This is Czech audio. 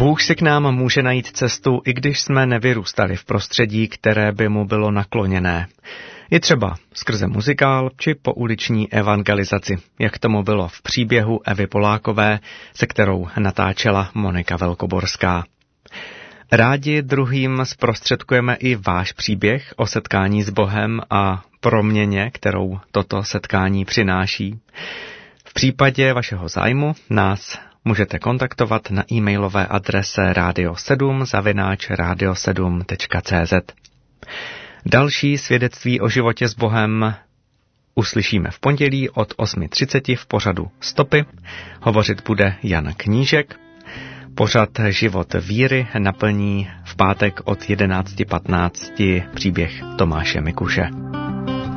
Bůh si k nám může najít cestu, i když jsme nevyrůstali v prostředí, které by mu bylo nakloněné. Je třeba skrze muzikál či pouliční evangelizaci, jak tomu bylo v příběhu Evy Polákové, se kterou natáčela Monika Velkoborská. Rádi druhým zprostředkujeme i váš příběh o setkání s Bohem a proměně, kterou toto setkání přináší. V případě vašeho zájmu nás můžete kontaktovat na e-mailové adrese radio7@radio7.cz. Další svědectví o životě s Bohem uslyšíme v pondělí od 8:30 v pořadu Stopy. Hovořit bude Jan Knížek. Pořad Život víry naplní v pátek od 11:15 příběh Tomáše Mikuše.